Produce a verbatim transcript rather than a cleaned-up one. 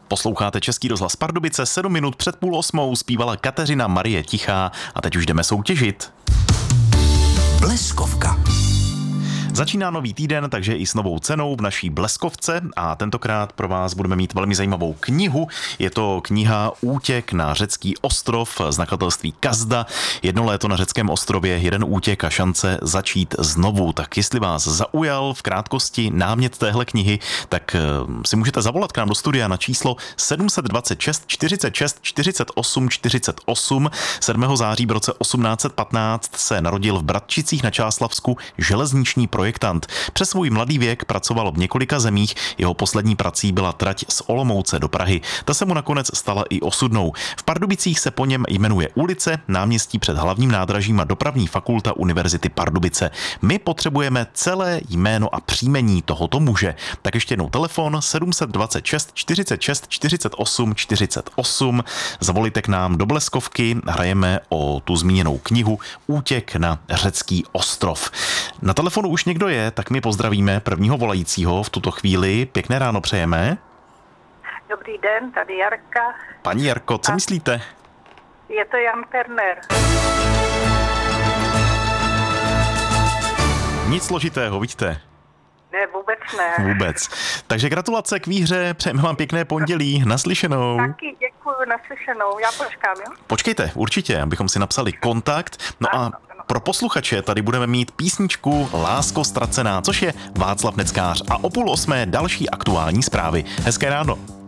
Posloucháte Český rozhlas Pardubice, sedm minut před půl osmou zpívala Kateřina Marie Tichá a teď už jdeme soutěžit. Bleskovka. Začíná nový týden, takže i s novou cenou v naší Bleskovce a tentokrát pro vás budeme mít velmi zajímavou knihu. Je to kniha Útěk na řecký ostrov z nakladatelství Kazda. Jedno léto na řeckém ostrově, jeden útěk a šance začít znovu. Tak jestli vás zaujal v krátkosti námět téhle knihy, tak si můžete zavolat k nám do studia na číslo sedm dva šest čtyřicet šest čtyřicet osm čtyřicet osm. sedmého září v roce osmnáct set patnáct se narodil v Bratčicích na Čáslavsku železniční projektant. Přes svůj mladý věk pracoval v několika zemích, jeho poslední prací byla trať z Olomouce do Prahy. Ta se mu nakonec stala i osudnou. V Pardubicích se po něm jmenuje ulice, náměstí před hlavním nádražím a dopravní fakulta Univerzity Pardubice. My potřebujeme celé jméno a příjmení tohoto muže. Tak ještě jednou telefon sedm dva šest čtyřicet šest čtyřicet osm čtyřicet osm. Zavolejte k nám do Bleskovky, hrajeme o tu zmíněnou knihu Útěk na řecký ostrov. Na telefonu už někdo je, tak my pozdravíme prvního volajícího v tuto chvíli. Pěkné ráno přejeme. Dobrý den, tady Jarka. Paní Jarko, co A myslíte? je to Jan Terner. Nic složitého, vidíte? Ne, vůbec ne. Vůbec. Takže gratulace k výhře, přejeme vám pěkné pondělí, naslyšenou. Taky děkuju, naslyšenou. Já počkám, jo? Počkejte, určitě, abychom si napsali kontakt. No a pro posluchače tady budeme mít písničku Lásko ztracená, což je Václav Neckář a o půl osmé další aktuální zprávy. Hezké ráno.